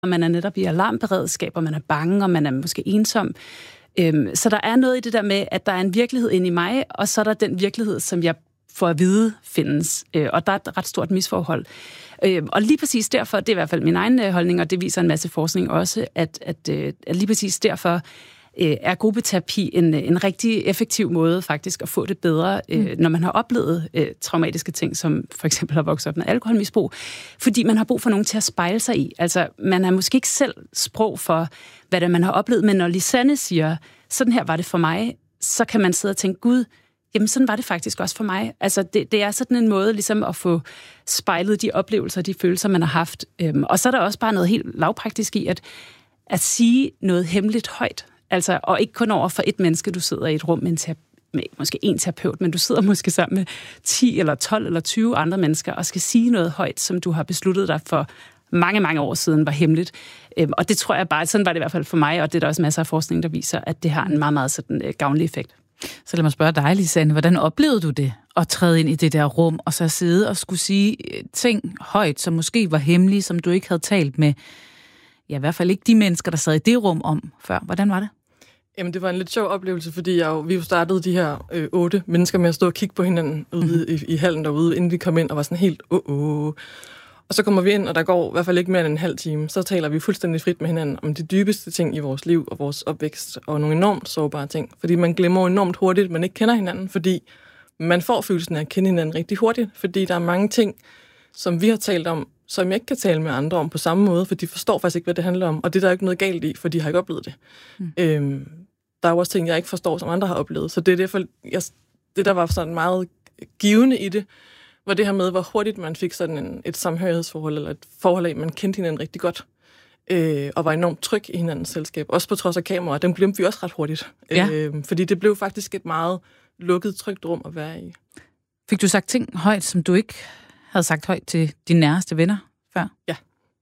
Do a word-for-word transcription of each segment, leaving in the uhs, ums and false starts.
og man er netop i alarmberedskab, og man er bange, og man er måske ensom. Øhm, så der er noget i det der med, at der er en virkelighed inde i mig, og så er der den virkelighed, som jeg får at vide findes. Øh, og der er et ret stort misforhold. Øh, og lige præcis derfor, det er i hvert fald min egen øh, holdning, og det viser en masse forskning også, at, at, øh, at lige præcis derfor øh, er gruppeterapi en, en rigtig effektiv måde faktisk at få det bedre, øh, mm. når man har oplevet øh, traumatiske ting, som for eksempel har vokset op med alkoholmisbrug, fordi man har brug for nogen til at spejle sig i. Altså, man har måske ikke selv sprog for, hvad det man har oplevet, men når Lisanne siger, sådan her var det for mig, så kan man sidde og tænke, gud, jamen sådan var det faktisk også for mig. Altså det, det er sådan en måde ligesom at få spejlet de oplevelser, de følelser, man har haft. Øhm, og så er der også bare noget helt lavpraktisk i, at, at sige noget hemmeligt højt. Altså, og ikke kun over for et menneske, du sidder i et rum med, en terape- med måske en terapeut, men du sidder måske sammen med ti eller tolv eller tyve andre mennesker og skal sige noget højt, som du har besluttet dig for mange, mange år siden var hemmeligt. Øhm, og det tror jeg bare, sådan var det i hvert fald for mig, og det er der også masser af forskning, der viser, at det har en meget, meget sådan, øh, gavnlig effekt. Så lad mig spørge dig, Lisanne, hvordan oplevede du det at træde ind i det der rum, og så sidde og skulle sige ting højt, som måske var hemmelige, som du ikke havde talt med, ja, i hvert fald ikke de mennesker, der sad i det rum om før. Hvordan var det? Jamen, det var en lidt sjov oplevelse, fordi jeg jo, vi jo startede de her øh, otte mennesker med at stå og kigge på hinanden ude mm-hmm. i, i hallen derude, inden vi kom ind, og var sådan helt, åh, åh, åh. Og så kommer vi ind, og der går i hvert fald ikke mere end en halv time. Så taler vi fuldstændig frit med hinanden om de dybeste ting i vores liv og vores opvækst, og nogle enormt sårbare ting. Fordi man glemmer enormt hurtigt, at man ikke kender hinanden, fordi man får følelsen af at kende hinanden rigtig hurtigt. Fordi der er mange ting, som vi har talt om, som jeg ikke kan tale med andre om på samme måde, for de forstår faktisk ikke, hvad det handler om. Og det er der ikke noget galt i, for de har ikke oplevet det. Mm. Øhm, der er jo også ting, jeg ikke forstår, som andre har oplevet. Så det er derfor, jeg, det der var sådan meget givende i det, var det her med, hvor hurtigt man fik sådan en, et samhørighedsforhold, eller et forhold af, man kendte hinanden rigtig godt, øh, og var enormt tryg i hinandens selskab. Også på trods af kameraer, dem glemte vi også ret hurtigt. Ja. Øh, fordi det blev faktisk et meget lukket, trygt rum at være i. Fik du sagt ting højt, som du ikke havde sagt højt til dine nærmeste venner før? Ja,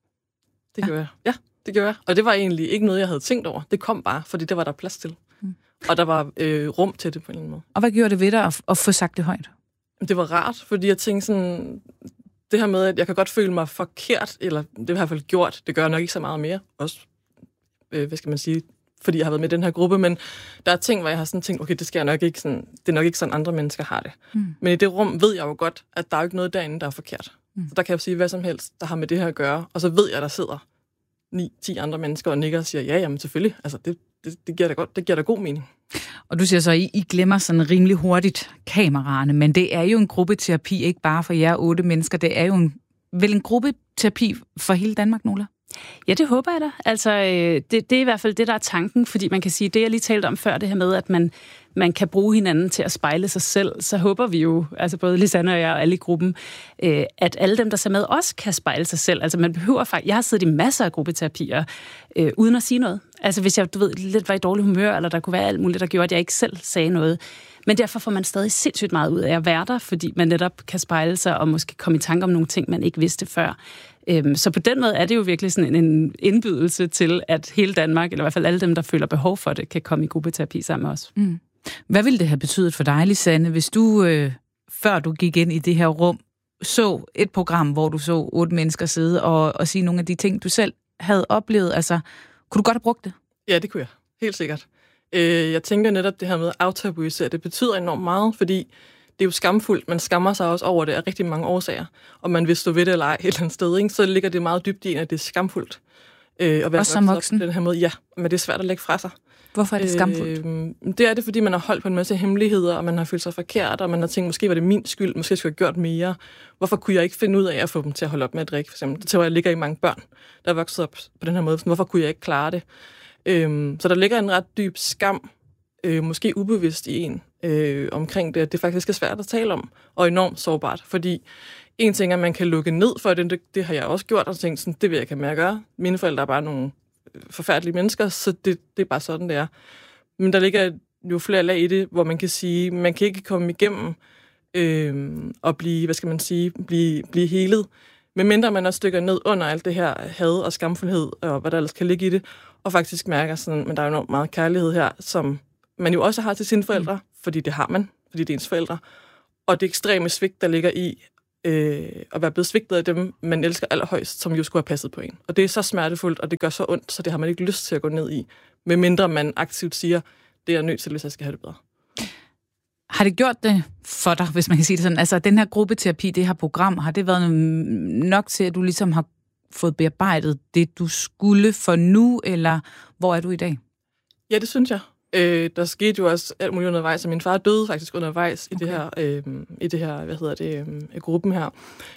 det ja. gjorde jeg. Ja, det gjorde jeg. Og det var egentlig ikke noget, jeg havde tænkt over. Det kom bare, fordi det var der plads til. Mm. Og der var øh, rum til det på en eller anden måde. Og hvad gjorde det ved dig at, at få sagt det højt? Det var rart, fordi jeg tænkte sådan, det her med, at jeg kan godt føle mig forkert, eller det har jeg i hvert fald gjort, det gør jeg nok ikke så meget mere, også, øh, hvad skal man sige, fordi jeg har været med i den her gruppe, men der er ting, hvor jeg har sådan tænkt, okay, det skal jeg nok ikke sådan, det er nok ikke sådan, andre mennesker har det. Mm. Men i det rum ved jeg jo godt, at der er jo ikke noget derinde, der er forkert. Mm. Så der kan jeg jo sige hvad som helst, der har med det her at gøre, og så ved jeg, der sidder ni, ti andre mennesker og nikker og siger, ja, jamen selvfølgelig, altså det, det, det giver da godt, det giver da god mening. Og du siger så, at I, I glemmer sådan rimelig hurtigt kameraerne, men det er jo en gruppeterapi, ikke bare for jer otte mennesker, det er jo en, vel en gruppeterapi for hele Danmark, Nola? Ja, det håber jeg da. Altså, det, det er i hvert fald det, der er tanken, fordi man kan sige, det jeg lige talte om før, det her med, at man, man kan bruge hinanden til at spejle sig selv, så håber vi jo, altså både Lisanne og jeg og alle i gruppen, at alle dem, der ser med, også kan spejle sig selv. Altså man behøver faktisk, jeg har siddet i masser af gruppeterapier, øh, uden at sige noget. Altså hvis jeg, du ved, lidt var i dårlig humør, eller der kunne være alt muligt, der gjorde, at jeg ikke selv sagde noget. Men derfor får man stadig sindssygt meget ud af at være der, fordi man netop kan spejle sig og måske komme i tanke om nogle ting, man ikke vidste før. Så på den måde er det jo virkelig sådan en indbydelse til, at hele Danmark, eller i hvert fald alle dem, der føler behov for det, kan komme i gruppeterapi sammen med os. Mm. Hvad ville det have betydet for dig, Lisanne, hvis du, øh, før du gik ind i det her rum, så et program, hvor du så otte mennesker sidde og, og sige nogle af de ting, du selv havde oplevet? Altså, kunne du godt have brugt det? Ja, det kunne jeg. Helt sikkert. Øh, jeg tænker netop det her med at aftabuisere, det betyder enormt meget, fordi det er jo skamfuldt. Man skammer sig også over det af rigtig mange årsager. Og man vil stå ved det eller ej et eller andet sted, ikke? Så ligger det meget dybt i, at det er skamfuldt. Øh, at være også som voksen? På den her måde. Ja, men det er svært at lægge fra sig. Hvorfor er det skamfuldt? Øh, det er det, fordi man har holdt på en masse hemmeligheder, og man har følt sig forkert, og man har tænkt, måske var det min skyld, måske skulle jeg have gjort mere. Hvorfor kunne jeg ikke finde ud af at få dem til at holde op med at drikke, for eksempel? Det tror jeg ligger i mange børn, der er vokset op på den her måde. Hvorfor kunne jeg ikke klare det? Øh, så der ligger en ret dyb skam, øh, måske ubevidst i en, øh, omkring det, at det faktisk er svært at tale om, og enormt sårbart, fordi en ting er, at man kan lukke ned for det, det, det har jeg også gjort, og tænkt sådan, det vil jeg ikke have med at gøre. Mine forældre er bare nogle forfærdelige mennesker, så det, det er bare sådan, det er. Men der ligger jo flere lag i det, hvor man kan sige, man kan ikke komme igennem øh, og blive, hvad skal man sige, blive, blive helet, medmindre man også stykker ned under alt det her had og skamfuldhed, og hvad der ellers kan ligge i det, og faktisk mærker sådan, men der er jo enormt meget kærlighed her, som man jo også har til sine forældre, mm. fordi det har man, fordi det er ens forældre, og det ekstreme svigt, der ligger i øh, at være blevet svigtet af dem, man elsker allerhøjst, som jo skulle have passet på en. Og det er så smertefuldt, og det gør så ondt, så det har man ikke lyst til at gå ned i, medmindre man aktivt siger, det er jeg nødt til, hvis jeg skal have det bedre. Har det gjort det for dig, hvis man kan sige det sådan? Altså, den her gruppeterapi, det her program, har det været nok til, at du ligesom har fået bearbejdet det, du skulle for nu, eller hvor er du i dag? Ja, det synes jeg. Øh, der skete jo også alt muligt undervejs, og min far døde faktisk undervejs okay. i det her, øh, i det her, hvad hedder det, øh, gruppen her.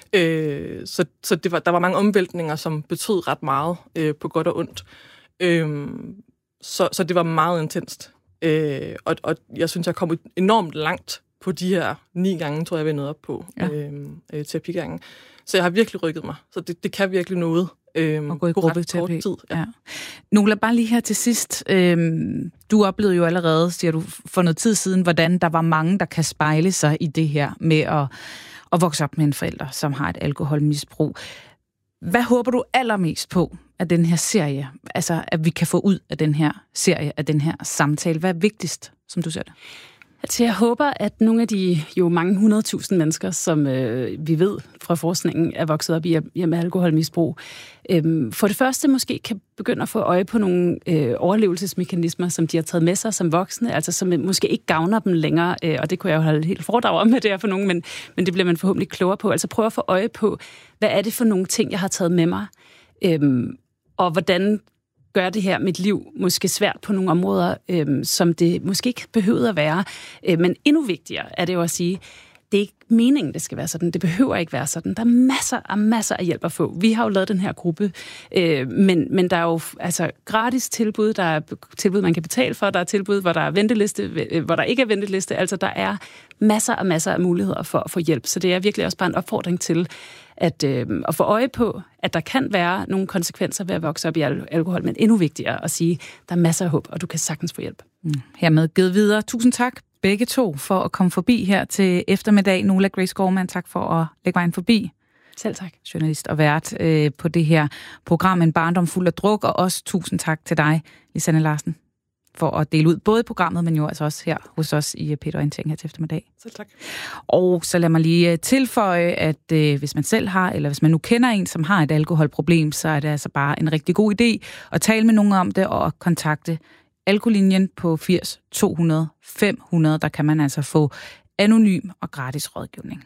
Øh, så så det var, der var mange omvæltninger, som betød ret meget øh, på godt og ondt. Øh, så, så det var meget intenst. Øh, og, og jeg synes, jeg kom enormt langt på de her ni gange, tror jeg, jeg nåede op på ja. øh, øh, terapigangen. Så jeg har virkelig rykket mig. Så det, det kan virkelig noget. Øhm, og gå i gruppeterapi. Tid, ja. Ja. Nola, bare lige her til sidst. Øhm, du oplevede jo allerede, siger du, for noget tid siden, hvordan der var mange, der kan spejle sig i det her med at, at vokse op med en forælder, som har et alkoholmisbrug. Hvad håber du allermest på af den her serie? Altså, at vi kan få ud af den her serie, af den her samtale. Hvad er vigtigst, som du ser det? Altså, jeg håber, at nogle af de jo mange hundredtusind mennesker, som øh, vi ved fra forskningen er vokset op i med alkoholmisbrug, øh, for det første måske kan begynde at få øje på nogle øh, overlevelsesmekanismer, som de har taget med sig som voksne, altså som måske ikke gavner dem længere, øh, og det kunne jeg jo holde helt foredrag om med det her for nogen, men, men det bliver man forhåbentlig klogere på. Altså prøve at få øje på, hvad er det for nogle ting, jeg har taget med mig, øh, og hvordan gør det her mit liv måske svært på nogle områder, øhm, som det måske ikke behøver at være. Øh, men endnu vigtigere er det jo at sige, det er ikke meningen, det skal være sådan. Det behøver ikke være sådan. Der er masser og masser af hjælp at få. Vi har jo lavet den her gruppe, øh, men, men der er jo altså gratis tilbud, der er tilbud, man kan betale for, der er tilbud, hvor der er venteliste, hvor der ikke er venteliste. Altså, der er masser og masser af muligheder for at få hjælp. Så det er virkelig også bare en opfordring til at, øh, at få øje på, at der kan være nogle konsekvenser ved at vokse op i al- alkohol, men endnu vigtigere at sige, der er masser af håb, og du kan sagtens få hjælp. Mm. Hermed givet videre. Tusind tak begge to for at komme forbi her til eftermiddag. Nola Grace Gorman, tak for at lægge vejen forbi. Selv tak. Journalist og vært øh, på det her program En barndom fuld af druk, og også tusind tak til dig, Lisanne Larsen, for at dele ud både i programmet, men jo altså også her hos os i P et Orientering her til eftermiddag. Selv tak. Og så lad mig lige tilføje, at øh, hvis man selv har, eller hvis man nu kender en, som har et alkoholproblem, så er det altså bare en rigtig god idé at tale med nogen om det og kontakte Alkolinjen på firs to hundrede fem hundrede. Der kan man altså få anonym og gratis rådgivning.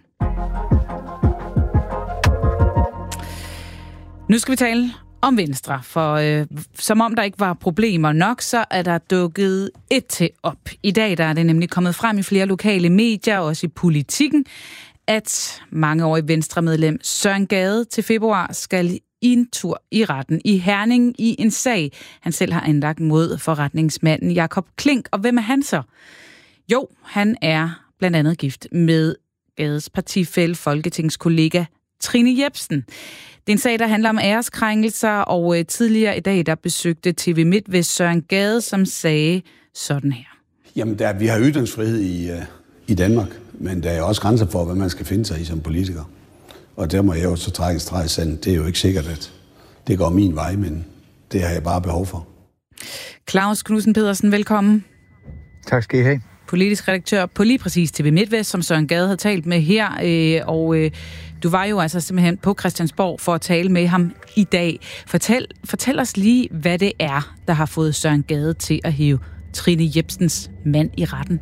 Nu skal vi tale om Venstre, for øh, som om der ikke var problemer nok, så er der dukket et til op. I dag der er det nemlig kommet frem i flere lokale medier, også i Politikken, at mangeårig Venstre-medlem Søren Gade til februar skal i en tur i retten i Herning i en sag, han selv har anlagt mod forretningsmanden Jakob Klink. Og hvem er han så? Jo, han er blandt andet gift med Gades partifælle, folketingskollega Trine Jepsen. Det er en sag, der handler om æreskrænkelser, og øh, tidligere i dag, der besøgte T V MidtVest Søren Gade, som sagde sådan her. Jamen, der, vi har ytringsfrihed i, uh, i Danmark, men der er også grænser for, hvad man skal finde sig i som politiker. Og der må jeg jo så trække en streg i sandet. Det er jo ikke sikkert, at det går min vej, men det har jeg bare behov for. Claus Knudsen Pedersen, velkommen. Tak skal I have. Politisk redaktør på lige præcis T V MidtVest, som Søren Gade havde talt med her. Øh, og øh, du var jo altså simpelthen på Christiansborg for at tale med ham i dag. Fortæl, fortæl os lige, hvad det er, der har fået Søren Gade til at hive Trine Jepsens mand i retten.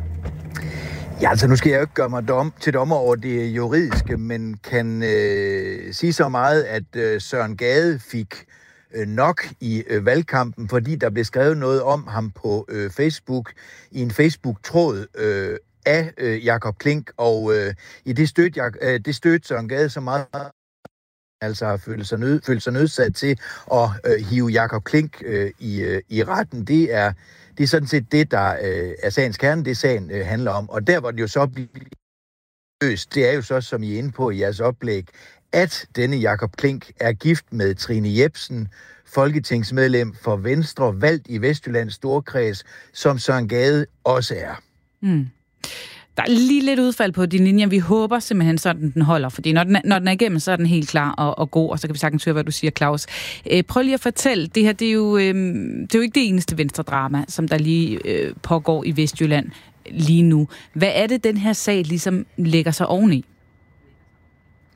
Ja, altså nu skal jeg jo ikke gøre mig dom, til dommer over det juridiske, men kan øh, sige så meget, at øh, Søren Gade fik øh, nok i øh, valgkampen, fordi der blev skrevet noget om ham på øh, Facebook, i en Facebook-tråd øh, af øh, Jakob Klink, og øh, i det stødte øh, det stød Søren Gade så meget, altså har følt sig, nød, følt sig nødsat til at øh, hive Jakob Klink øh, i, øh, i retten. Det er Det er sådan set det, der øh, er sagens kerne, det sagen øh, handler om. Og der, hvor det jo så bliver løst, det er jo så, som I er inde på i jeres oplæg, at denne Jakob Klink er gift med Trine Jepsen, folketingsmedlem for Venstre, valgt i Vestjyllands Storkreds, som Søren Gade også er. Mm. Der er lige lidt udfald på din linje. Vi håber simpelthen, sådan den holder, fordi når den er, når den er igennem, så er den helt klar og, og god, og så kan vi sagtens høre, hvad du siger, Claus. Øh, prøv lige at fortælle, det her, det er jo, øh, det er jo ikke det eneste Venstre-drama, som der lige øh, pågår i Vestjylland lige nu. Hvad er det, den her sag ligesom lægger sig oveni?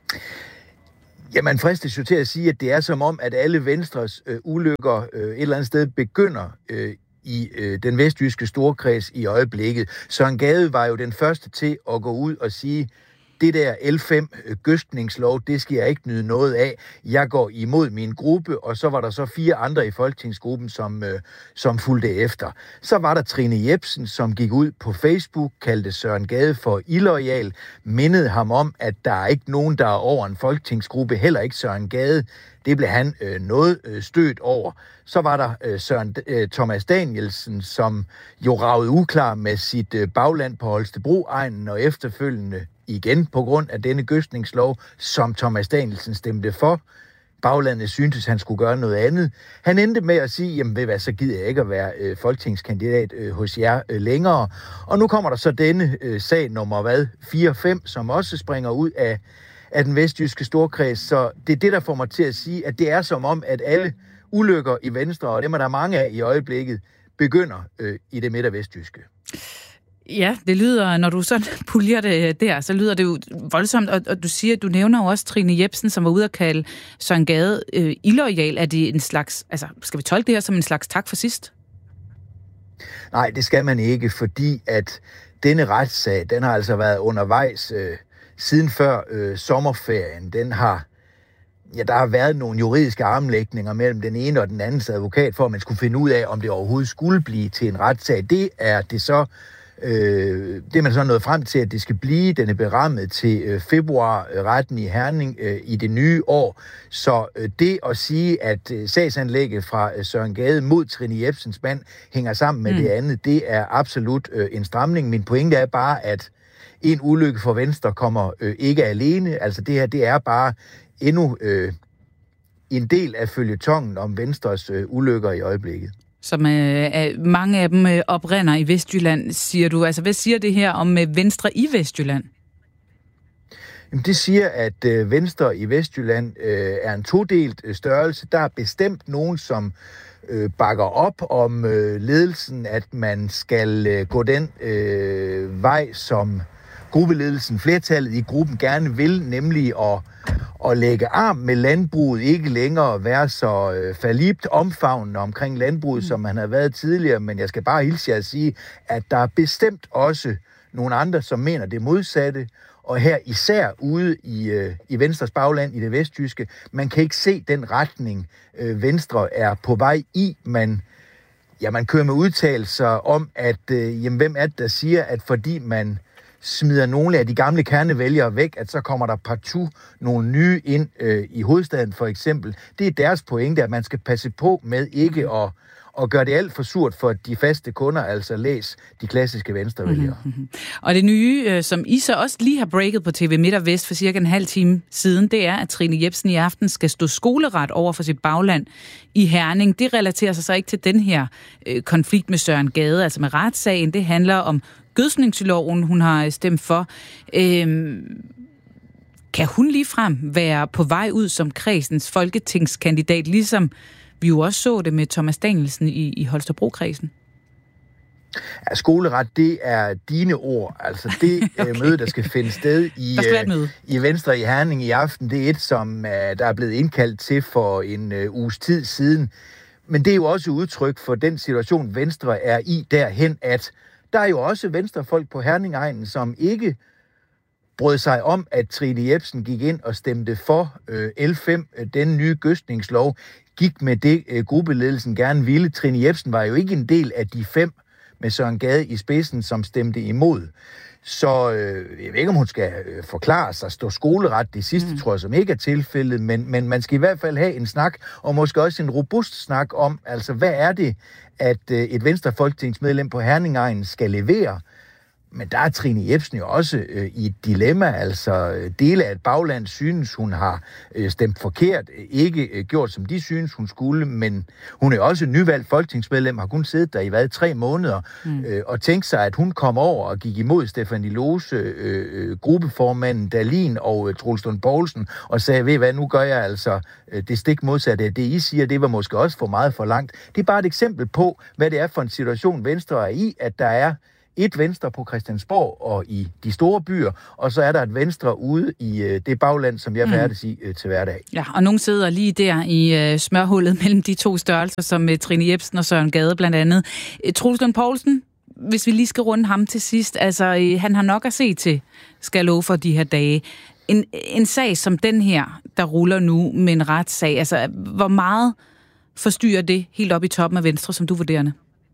Ja, man fristes jo til at sige, at det er som om, at alle Venstres øh, ulykker øh, et eller andet sted begynder øh, i øh, den vestjyske storkreds i øjeblikket. Søren Gade var jo den første til at gå ud og sige, det der L fem gødskningslov, det skal jeg ikke nyde noget af. Jeg går imod min gruppe, og så var der så fire andre i folketingsgruppen, som, øh, som fulgte efter. Så var der Trine Jepsen, som gik ud på Facebook, kaldte Søren Gade for illoyal, mindede ham om, at der er ikke nogen, der er over en folketingsgruppe, heller ikke Søren Gade. Det blev han øh, noget øh, stødt over. Så var der øh, Søren øh, Thomas Danielsen, som jo ragede uklar med sit øh, bagland på Holstebro-egnen, og efterfølgende igen på grund af denne gødskningslov, som Thomas Danielsen stemte for. Baglandet syntes, han skulle gøre noget andet. Han endte med at sige, jamen ved hvad, så gider jeg ikke at være øh, folketingskandidat øh, hos jer øh, længere. Og nu kommer der så denne øh, sag nummer hvad, fire fem, som også springer ud af, af den vestjyske storkreds. Så det er det, der får mig til at sige, at det er som om, at alle ulykker i Venstre, og dem er der mange af i øjeblikket, begynder øh, i det midt- og vestjyske. Ja, det lyder, når du så puljer det der, så lyder det jo voldsomt, og, og du siger, du nævner jo også Trine Jepsen, som var ude at kalde Søren Gade øh, illoyal. Er det en slags, altså skal vi tolke det her som en slags tak for sidst? Nej, det skal man ikke, fordi at denne retssag, den har altså været undervejs øh, siden før øh, sommerferien. Den har, ja, der har været nogle juridiske armlægninger mellem den ene og den andens advokat, for at man skulle finde ud af, om det overhovedet skulle blive til en retssag. Det er det så Øh, det er man så nået frem til, at det skal blive. Den er berammet til øh, februar, øh, retten i Herning øh, i det nye år. Så øh, det at sige, at øh, sagsanlægget fra øh, Søren Gade mod Trine Jepsens mand hænger sammen med mm. det andet, det er absolut øh, en stramning. Min pointe er bare, at en ulykke for Venstre kommer øh, ikke alene. Altså det her, det er bare endnu øh, en del af føljetongen om Venstres øh, ulykker i øjeblikket. Som øh, mange af dem øh, oprinder i Vestjylland, siger du. Altså, hvad siger det her om øh, Venstre i Vestjylland? Jamen, det siger, at øh, Venstre i Vestjylland øh, er en todelt øh, størrelse. Der er bestemt nogen, som øh, bakker op om øh, ledelsen, at man skal øh, gå den øh, vej, som gruppeledelsen, flertallet i gruppen gerne vil, nemlig at, at lægge arm med landbruget, ikke længere være så øh, fallibt omfavnende omkring landbruget, mm. som man har været tidligere, men jeg skal bare hilse jer at sige, at der er bestemt også nogle andre, som mener det modsatte, og her især ude i, øh, i Venstres bagland, i det vestjyske, man kan ikke se den retning, øh, Venstre er på vej i, man ja, man kører med udtalelser om, at øh, jamen, hvem er det, der siger, at fordi man smider nogle af de gamle kernevælgere væk, at så kommer der partout nogle nye ind øh, i hovedstaden for eksempel. Det er deres pointe, at man skal passe på med ikke at, at gøre det alt for surt for de faste kunder, altså læs de klassiske venstrevælgere. Mm-hmm. Og det nye, øh, som I så også lige har breaket på T V Midt og Vest for cirka en halv time siden, det er, at Trine Jepsen i aften skal stå skoleret over for sit bagland i Herning. Det relaterer sig så ikke til den her øh, konflikt med Søren Gade, altså med retssagen. Det handler om gødskningsloven, hun har stemt for. Øhm, kan hun ligefrem være på vej ud som kredsens folketingskandidat, ligesom vi jo også så det med Thomas Danielsen i, i Holstebro-kredsen? Ja, skoleret, det er dine ord. Altså det okay. møde, der skal finde sted i, uh, i Venstre i Herning i aften, det er et, som uh, der er blevet indkaldt til for en uh, uges tid siden. Men det er jo også udtryk for den situation, Venstre er i derhen, at der er jo også venstrefolk på Herning-egnen, som ikke brød sig om, at Trine Jepsen gik ind og stemte for øh, L fem, øh, den nye gødskningslov, gik med det, øh, gruppeledelsen gerne ville. Trine Jepsen var jo ikke en del af de fem med Søren Gade i spidsen, som stemte imod. Så øh, jeg ved ikke, om hun skal øh, forklare sig, stå skoleret. Det sidste mm. tror jeg, som ikke er tilfældet, men, men man skal i hvert fald have en snak, og måske også en robust snak om, altså hvad er det, at øh, et venstrefolketingsmedlem på Herning-egnen skal levere. Men der er Trine Jepsen jo også øh, i et dilemma, altså dele af et bagland synes, hun har øh, stemt forkert, ikke øh, gjort som de synes, hun skulle, men hun er også nyvalgt folketingsmedlem, har kun siddet der i hvad, tre måneder, mm. øh, og tænkt sig, at hun kom over og gik imod Stefanie Lose, øh, gruppeformanden Dahlin og øh, Troels Lund Poulsen, og sagde, ved hvad, nu gør jeg altså øh, det stik modsatte af det, I siger, det var måske også for meget for langt. Det er bare et eksempel på, hvad det er for en situation, Venstre er i, at der er et venstre på Christiansborg og i de store byer, og så er der et venstre ude i øh, det bagland, som jeg færdes i øh, til hverdag. Ja, og nogen sidder lige der i øh, smørhullet mellem de to størrelser, som øh, Trine Jepsen og Søren Gade blandt andet. Øh, Troels Lund Poulsen, hvis vi lige skal runde ham til sidst, altså øh, han har nok at se til, skal jeg love for de her dage. En, en sag som den her, der ruller nu med en retssag, altså hvor meget forstyrrer det helt op i toppen af Venstre, som du vurderende?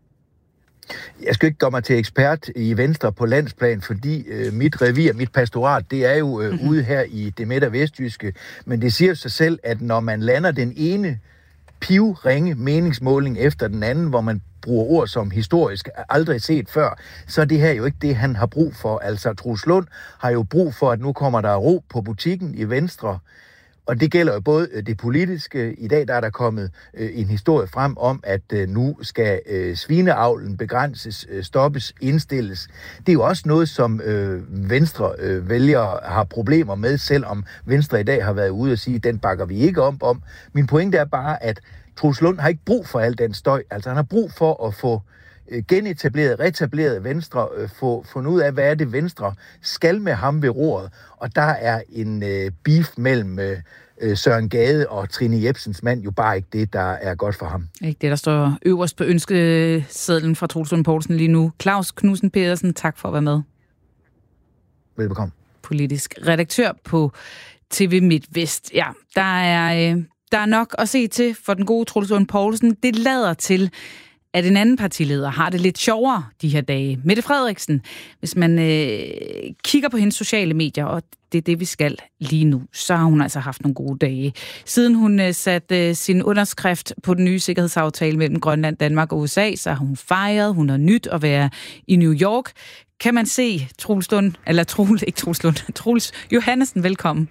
Jeg skal ikke gøre mig til ekspert i Venstre på landsplan, fordi øh, mit revir, mit pastorat, det er jo øh, mm-hmm. ude her i det midt- og vestjyske. Men det siger sig selv, at når man lander den ene pivringe meningsmåling efter den anden, hvor man bruger ord som historisk aldrig set før, så er det her jo ikke det, han har brug for. Altså, Troels Lund har jo brug for, at nu kommer der ro på butikken i Venstre. Og det gælder jo både det politiske. I dag der er der kommet øh, en historie frem om, at øh, nu skal øh, svineavlen begrænses, øh, stoppes, indstilles. Det er jo også noget, som øh, Venstre øh, vælgere har problemer med, selvom Venstre i dag har været ude og sige, at den bakker vi ikke om om. Min pointe er bare, at Troels Lund har ikke brug for al den støj. Altså han har brug for at få genetableret, retableret Venstre, få fundet ud af, hvad er det Venstre skal med ham ved roret. Og der er en øh, beef mellem øh, Søren Gade og Trine Jepsens mand jo bare ikke det, der er godt for ham. Ikke det, der står øverst på ønskesedlen fra Troels Lund Poulsen lige nu. Claus Knudsen Pedersen, tak for at være med. Velbekomme. Politisk redaktør på T V MidtVest. Ja, der er, øh, der er nok at se til for den gode Troels Lund Poulsen. Det lader til, at en anden partileder har det lidt sjovere de her dage. Mette Frederiksen, hvis man øh, kigger på hendes sociale medier, og det er det, vi skal lige nu, så har hun altså haft nogle gode dage. Siden hun øh, satte øh, sin underskrift på den nye sikkerhedsaftale mellem Grønland, Danmark og U S A, så har hun fejret, hun har nyt at være i New York. Kan man se Troels Lund, eller Troels, ikke Troels Lund, Troels Johannesen, velkommen.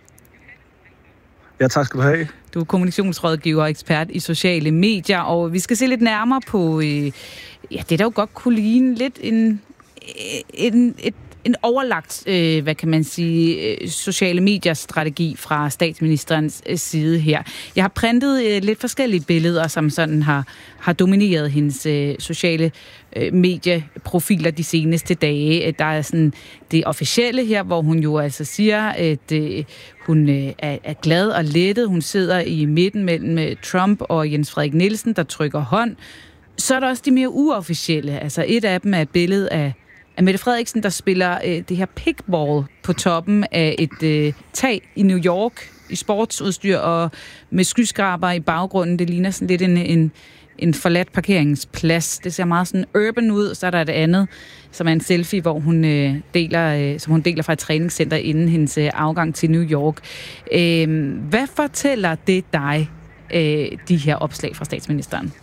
Ja, tak skal du have. Du er kommunikationsrådgiver og ekspert i sociale medier, og vi skal se lidt nærmere på, øh, ja, det der jo godt kunne ligne lidt en, en, et, en overlagt, øh, hvad kan man sige, øh, sociale medier strategi fra statsministerens øh, side her. Jeg har printet øh, lidt forskellige billeder, som sådan har, har domineret hendes øh, sociale øh, medieprofiler de seneste dage. Der er sådan det officielle her, hvor hun jo altså siger, at øh, hun øh, er, er glad og lettet. Hun sidder i midten mellem Trump og Jens Frederik Nielsen, der trykker hånd. Så er der også de mere uofficielle. Altså et af dem er et billede af af Mette Frederiksen, der spiller øh, det her pickball på toppen af et øh, tag i New York i sportsudstyr og med skyskraber i baggrunden. Det ligner sådan lidt en, en, en forladt parkeringsplads. Det ser meget sådan urban ud. Så er der et andet, som er en selfie, hvor hun øh, deler, øh, som hun deler fra et træningscenter inden hendes øh, afgang til New York. Øh, hvad fortæller det dig, øh, de her opslag fra statsministeren?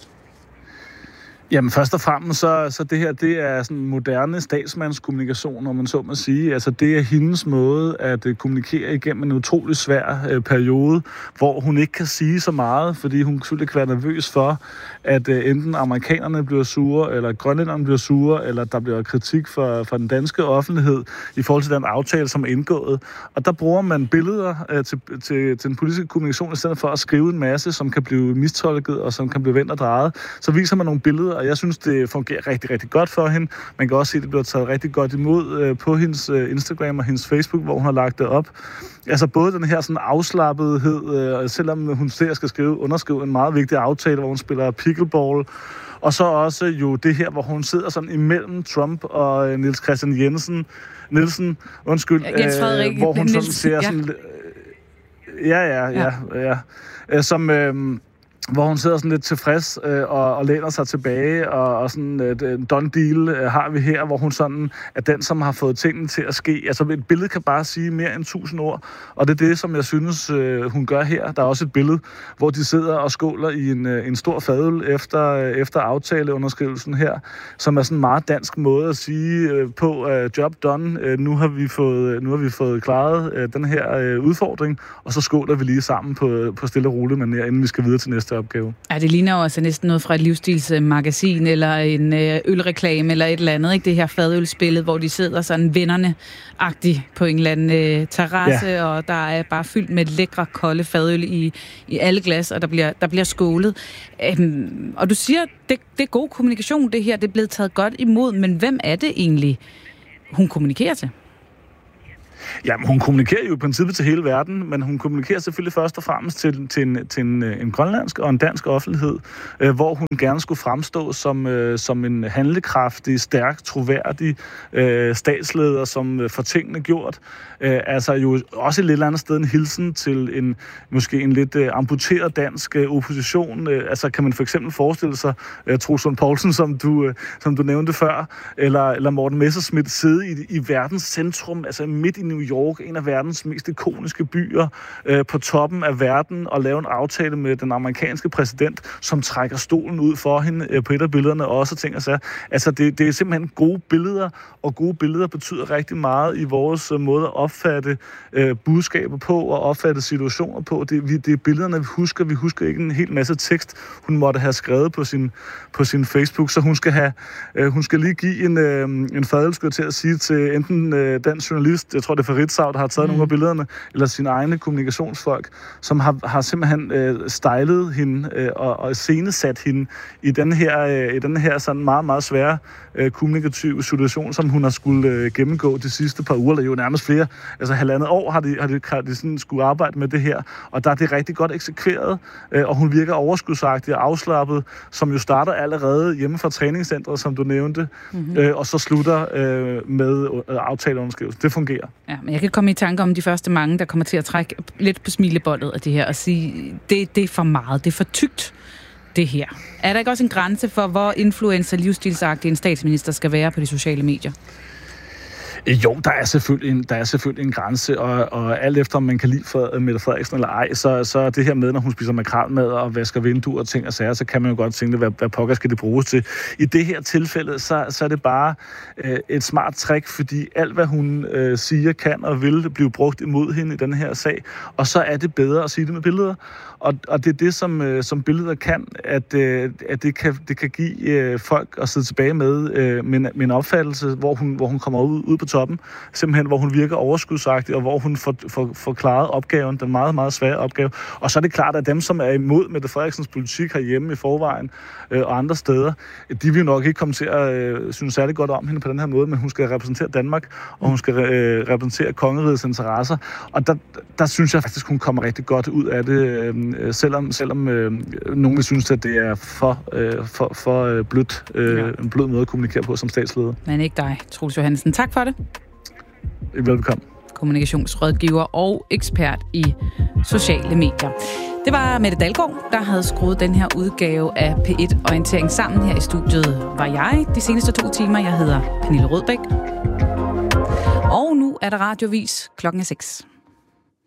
Jamen først og fremmest, så, så det her, det er sådan moderne statsmandskommunikation, om man så må sige. Altså det er hendes måde at uh, kommunikere igennem en utrolig svær uh, periode, hvor hun ikke kan sige så meget, fordi hun selvfølgelig kan være nervøs for, at uh, enten amerikanerne bliver sure, eller grønlænderne bliver sure, eller der bliver kritik fra, fra den danske offentlighed i forhold til den aftale, som er indgået. Og der bruger man billeder uh, til, til, til den politiske kommunikation, i stedet for at skrive en masse, som kan blive mistolket, og som kan blive vendt og drejet. Så viser man nogle billeder, og jeg synes, det fungerer rigtig, rigtig godt for hende. Man kan også se, at det bliver taget rigtig godt imod øh, på hendes øh, Instagram og hendes Facebook, hvor hun har lagt det op. Altså både den her sådan afslappethed, øh, selvom hun ser skal skrive, underskrive en meget vigtig aftale, hvor hun spiller pickleball, og så også jo det her, hvor hun sidder sådan imellem Trump og øh, Niels Christian Jensen, Nielsen, undskyld, ja, Jens Frederik, øh, hvor hun sådan Niels, ser ja. sådan... Øh, ja, ja, ja, ja. ja. Øh, som... Øh, hvor hun sidder sådan lidt tilfreds øh, og, og læner sig tilbage, og, og sådan et øh, done deal øh, har vi her, hvor hun sådan er den, som har fået tingene til at ske. Altså et billede kan bare sige mere end tusind ord, og det er det, som jeg synes, øh, hun gør her. Der er også et billede, hvor de sidder og skåler i en, øh, en stor fadøl efter, øh, efter aftaleunderskrivelsen her, som er sådan en meget dansk måde at sige øh, på øh, job done. Øh, nu har vi fået, nu har vi fået klaret øh, den her øh, udfordring, og så skåler vi lige sammen på, på stille og roligt, men inden vi skal videre til næste opgave. Ja, det ligner jo altså næsten noget fra et livsstilsmagasin, eller en ølreklame, eller et eller andet, ikke? Det her fadølsbillede, hvor de sidder sådan vennerne-agtigt på en eller anden øh, terrasse, ja. Og der er bare fyldt med lækre, kolde fadøl i, i alle glas, og der bliver, der bliver skålet. Øhm, og du siger, det, det er god kommunikation, det her, det er blevet taget godt imod, men hvem er det egentlig, hun kommunikerer til? Jamen, hun kommunikerer jo i princippet til hele verden, men hun kommunikerer selvfølgelig først og fremmest til, til, en, til en, en grønlandsk og en dansk offentlighed, øh, hvor hun gerne skulle fremstå som, øh, som en handlekraftig, stærk, troværdig øh, statsleder, som øh, får tingene gjort. Øh, altså jo også et lidt andet sted en hilsen til en måske en lidt øh, amputeret dansk øh, opposition. Øh, altså kan man for eksempel forestille sig øh, Troels Lund Poulsen, som du, øh, som du nævnte før, eller, eller Morten Messerschmidt sidde i, i verdens centrum, altså midt i New York, en af verdens mest ikoniske byer, øh, på toppen af verden, og lave en aftale med den amerikanske præsident, som trækker stolen ud for hende øh, på et af billederne, og også ting og sager. Altså, det, det er simpelthen gode billeder, og gode billeder betyder rigtig meget i vores øh, måde at opfatte øh, budskaber på, og opfatte situationer på. Det, vi, det er billederne, vi husker. Vi husker ikke en hel masse tekst, hun måtte have skrevet på sin, på sin Facebook, så hun skal have, øh, hun skal lige give en, øh, en fadøl, skulle jeg til at sige, til enten øh, den journalist, jeg tror det er for Ritzau, der har taget mm. nogle af billederne, eller sine egne kommunikationsfolk, som har, har simpelthen øh, stylet hende øh, og, og scenesat hende i den her, øh, i den her sådan meget, meget svære øh, kommunikative situation, som hun har skulle øh, gennemgå de sidste par uger, eller jo nærmest flere, altså halvandet år har de, har de, har de sådan skulle arbejde med det her, og der er det rigtig godt eksekveret, øh, og hun virker overskudsagtig og afslappet, som jo starter allerede hjemme fra træningscentret, som du nævnte, mm-hmm. øh, og så slutter øh, med øh, aftaleunderskrivelse. Det fungerer. Ja, men jeg kan komme i tanke om de første mange, der kommer til at trække lidt på smilebåndet af det her og sige, det, det er for meget, det er for tykt, det her. Er der ikke også en grænse for, hvor influencer-livsstilsagtig en statsminister skal være på de sociale medier? Jo, der er selvfølgelig en, der er selvfølgelig en grænse, og, og alt efter, om man kan lide for Mette Frederiksen eller ej, så, så er det her med, når hun spiser makrelmad og vasker vinduer og ting og sager, så kan man jo godt tænke, hvad, hvad pokker skal det bruges til. I det her tilfælde, så, så er det bare øh, et smart trick, fordi alt, hvad hun øh, siger, kan og vil blive brugt imod hende i den her sag, og så er det bedre at sige det med billeder. Og, og det er det, som, øh, som billeder kan, at, øh, at det kan, det kan give øh, folk at sidde tilbage med, øh, med, med en opfattelse, hvor hun, hvor hun kommer ud, ud på toppen, simpelthen hvor hun virker overskudsagtig, og hvor hun får, får, får klaret opgaven, den meget, meget svære opgave. Og så er det klart, at dem, som er imod Mette Frederiksens politik herhjemme i forvejen øh, og andre steder, de vil jo nok ikke komme til at øh, synes særlig godt om hende på den her måde, men hun skal repræsentere Danmark, og hun skal øh, repræsentere kongerigets interesser. Og der, der synes jeg faktisk, hun kommer rigtig godt ud af det, øh, selvom, selvom øh, nogen vil synes, at det er for, øh, for, for øh, blødt, øh, ja. en blød måde at kommunikere på som statsleder. Men ikke dig, Troels Johansen. Tak for det. Velbekomme. Kommunikationsrådgiver og ekspert i sociale medier. Det var Mette Dalgaard, der havde skruet den her udgave af P et Orientering sammen. Her i studiet var jeg de seneste to timer. Jeg hedder Pernille Rødbæk. Og nu er der radiovis klokken seks.